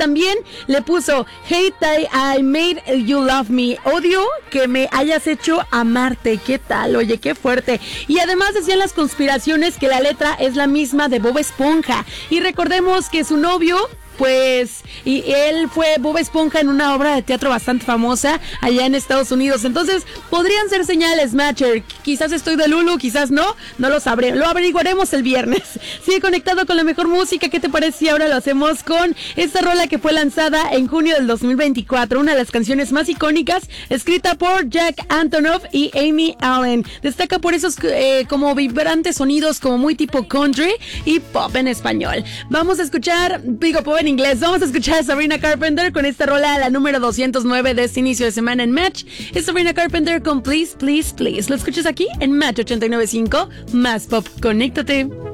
también le puso Hate that I made you love me. Odio que me hayas hecho amarte. ¿Qué tal? Oye, qué fuerte. Y además decían las conspiraciones que la letra es la misma de Bob Esponja. Y recordemos que su novio, pues, y él fue Bob Esponja en una obra de teatro bastante famosa allá en Estados Unidos. Entonces, podrían ser señales, Matcher. Quizás estoy de Lulu, quizás no lo sabré. Lo averiguaremos el viernes. Sigue conectado con la mejor música. ¿Qué te parece si ahora lo hacemos con esta rola que fue lanzada en junio del 2024? Una de las canciones más icónicas, escrita por Jack Antonoff y Amy Allen. Destaca por esos como vibrantes sonidos, como muy tipo country y pop en español. Vamos a escuchar, pop en inglés. Vamos a escuchar a Sabrina Carpenter con esta rola, la número 209 de este inicio de semana en Match. Es Sabrina Carpenter con Please, Please, Please. Lo escuchas aquí en Match 89.5, más pop. Conéctate.